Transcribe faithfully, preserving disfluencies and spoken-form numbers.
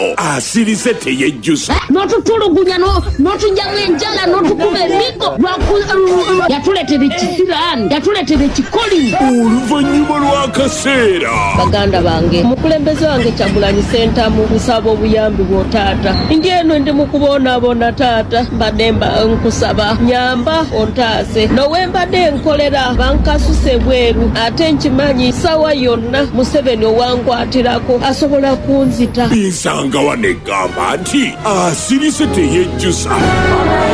asirise teyejjusa n'otutulugunya n'otujjamu enjala n'otukuba emiko yatuleetera ekisiraani yatuleetera ekikoli oluvannyuma lw'akaseera baganda bange omukulembeze wange Kyagulanyi Ssentamu nsaba obuyambi bw'otaata ng'eno ndi mu kubonaabona taata mbadde nkusaba nyamba ontaase nowembadde nkolera bankasuse bweru ate nkimanyi sawa yonna Museveni owangwatirako asobola kunzita nsanga wanegamba nti asirise teyejjusa